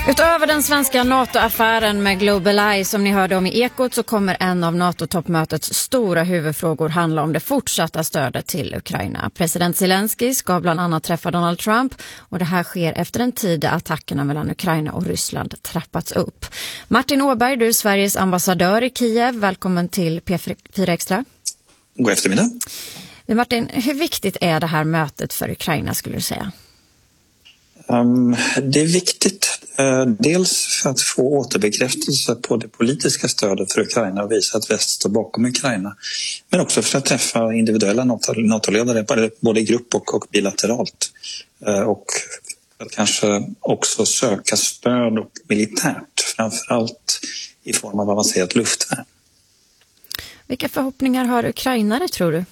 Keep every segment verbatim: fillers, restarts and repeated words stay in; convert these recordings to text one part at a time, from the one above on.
Utöver den svenska NATO-affären med GlobalEye som ni hörde om i Ekot, så kommer en av NATO-toppmötets stora huvudfrågor handla om det fortsatta stödet till Ukraina. President Zelensky ska bland annat träffa Donald Trump, och det här sker efter en tid där attackerna mellan Ukraina och Ryssland trappats upp. Martin Åberg, du är Sveriges ambassadör i Kiev. Välkommen till P fyra Extra. God eftermiddag. Martin, hur viktigt är det här mötet för Ukraina skulle du säga? Um, det är viktigt, uh, dels för att få återbekräftelse på det politiska stödet för Ukraina och visa att väst står bakom Ukraina, men också för att träffa individuella NATO-ledare både i grupp och, och bilateralt, uh, och att kanske också söka stöd och militärt, framförallt i form av avancerat luftvärn. Vilka förhoppningar har ukrainare, tror du?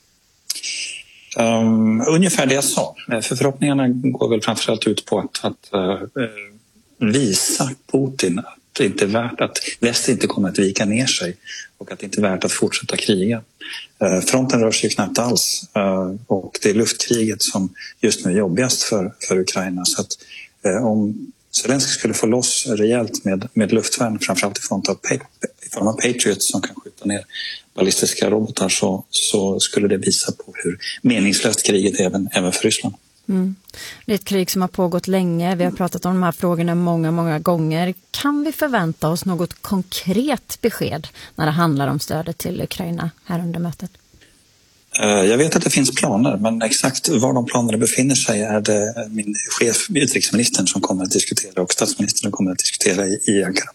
Um, ungefär det jag sa. För förhoppningarna går väl framförallt ut på att, att uh, visa Putin att det inte är värt att väst inte kommer att vika ner sig och att det inte är värt att fortsätta kriga. Uh, fronten rör sig knappt alls, uh, och det är luftkriget som just nu är jobbigast för, för Ukraina. Så att uh, om Zelensky skulle få loss rejält med, med luftvärn, framförallt i form av, i form av Patriots som kan skjuta ner ballistiska robotar, så, så skulle det visa på hur meningslöst kriget är även, även för Ryssland. Mm. Det är ett krig som har pågått länge. Vi har pratat om de här frågorna många, många gånger. Kan vi förvänta oss något konkret besked när det handlar om stödet till Ukraina här under mötet? Jag vet att det finns planer, men exakt var de planerna befinner sig är det min chef, utrikesministern, som kommer att diskutera, och statsministern kommer att diskutera i, i Ankara.